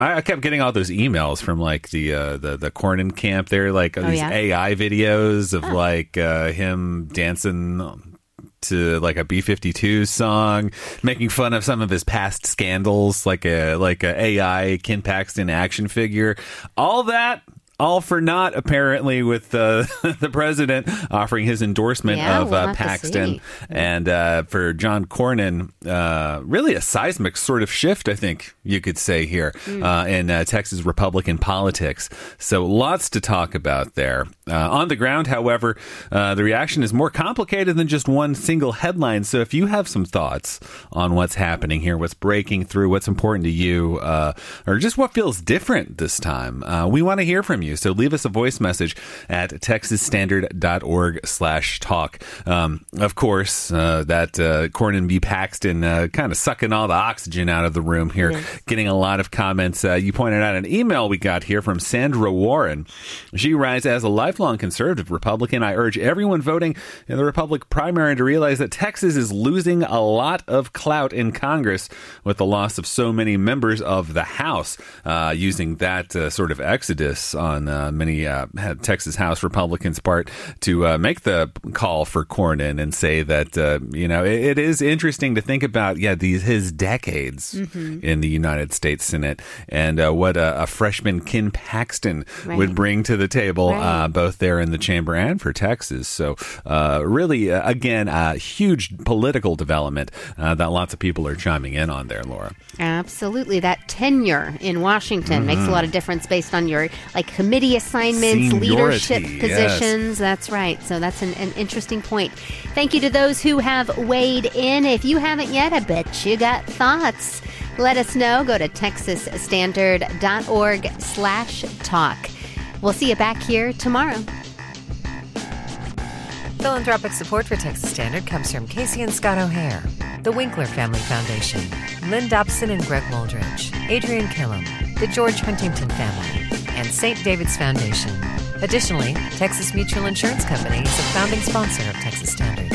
I kept getting all those emails from like the Cornyn camp there, like these AI videos of like him dancing to like a B-52 song, making fun of some of his past scandals, like a AI Ken Paxton action figure. All for naught, apparently, with the president offering his endorsement of Paxton. And for John Cornyn, really a seismic sort of shift, I think you could say here, in Texas Republican politics. So lots to talk about there. On the ground, however, the reaction is more complicated than just one single headline. So if you have some thoughts on what's happening here, what's breaking through, what's important to you, or just what feels different this time, we want to hear from you. So leave us a voice message at texasstandard.org/talk. Of course, that Cornyn v. Paxton kind of sucking all the oxygen out of the room here, getting a lot of comments. You pointed out an email we got here from Sandra Warren. She writes, as a lifelong conservative Republican, I urge everyone voting in the Republican primary to realize that Texas is losing a lot of clout in Congress with the loss of so many members of the House. Using that sort of exodus on many Texas House Republicans' part to make the call for Cornyn and say that, it is interesting to think about, his decades in the United States Senate and what a freshman Ken Paxton would bring to the table, both there in the chamber and for Texas. So really, again, a huge political development that lots of people are chiming in on there, Laura. Absolutely. That tenure in Washington makes a lot of difference based on your committee assignments, leadership positions. That's right. So that's an interesting point. Thank you to those who have weighed in. If you haven't yet, I bet you got thoughts. Let us know. Go to texasstandard.org/talk. We'll see you back here tomorrow. Philanthropic support for Texas Standard comes from Casey and Scott O'Hare, the Winkler Family Foundation, Lynn Dobson and Greg Moldridge, Adrian Killam, the George Huntington Family, and St. David's Foundation. Additionally, Texas Mutual Insurance Company is a founding sponsor of Texas Standard.